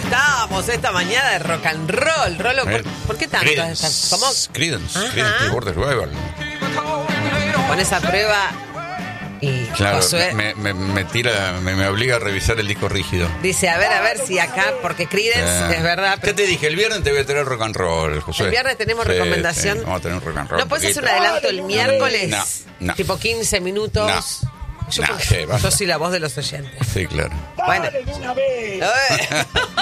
estábamos esta mañana de rock and roll? Rolo, ¿por qué tanto? ¿Cómo? Creedence Clearwater Revival. Pones a prueba y Claro, Josué me obliga a revisar el disco rígido. dice, a ver si acá, porque Creedence es verdad. ¿Qué te dije? El viernes te voy a tener rock and roll, José. El viernes tenemos recomendación. Sí, vamos a tener un rock and roll. ¿No puedes hacer un adelanto el miércoles? No. Tipo 15 minutos. Yo basta. soy la voz de los oyentes. Sí, claro. Bueno.